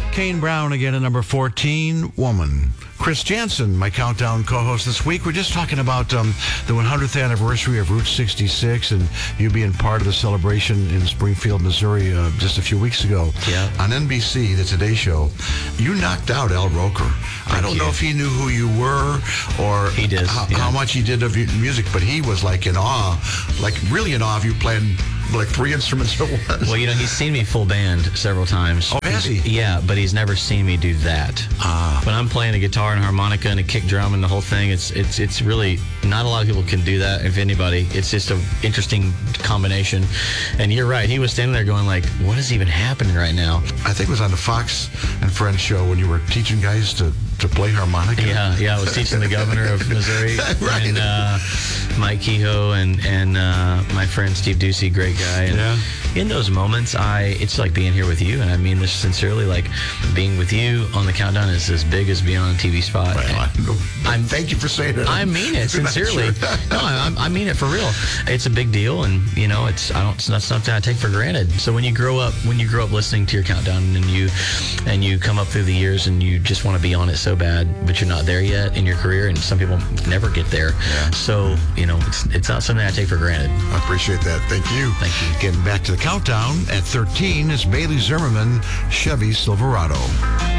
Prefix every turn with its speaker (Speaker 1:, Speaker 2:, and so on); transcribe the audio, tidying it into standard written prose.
Speaker 1: Kane Brown again at number 14, Woman. Chris Jansen, my Countdown co-host this week. We're just talking about the 100th anniversary of Route 66 and you being part of the celebration in Springfield, Missouri just a few weeks ago.
Speaker 2: Yeah.
Speaker 1: On NBC, the Today Show, you knocked out Al Roker. I don't know if he knew who you were or
Speaker 2: he did,
Speaker 1: how much he did of your music, but he was like in awe, like really in awe of you playing like 3 instruments at once.
Speaker 2: Well, he's seen me full band several times.
Speaker 1: Oh, has he?
Speaker 2: Yeah, but he's never seen me do that. When I'm playing a guitar and harmonica and a kick drum and the whole thing, it's really not a lot of people can do that. If anybody, it's just an interesting combination. And you're right. He was standing there going like, "What is even happening right now?"
Speaker 1: I think it was on the Fox and Friends show when you were teaching guys to play harmonica.
Speaker 2: Yeah. I was teaching the governor of Missouri
Speaker 1: Right.
Speaker 2: and Mike Kehoe and my friend Steve Ducey, great guy. And in those moments, it's like being here with you, and I mean this sincerely. Like being with you on the Countdown is as big as being on a TV spot.
Speaker 1: Well, thank you for saying it.
Speaker 2: I mean it sincerely.
Speaker 1: Sure.
Speaker 2: No, I mean it for real. It's a big deal, and it's not something I take for granted. So when you grow up listening to your Countdown, and you come up through the years, and you just want to be on it so bad, but you're not there yet in your career, and some people never get there.
Speaker 1: Yeah.
Speaker 2: So it's not something I take for granted.
Speaker 1: I appreciate that. Thank you.
Speaker 2: Thank you.
Speaker 1: Getting back to the Countdown at 13 is Bailey Zimmerman, Chevy Silverado.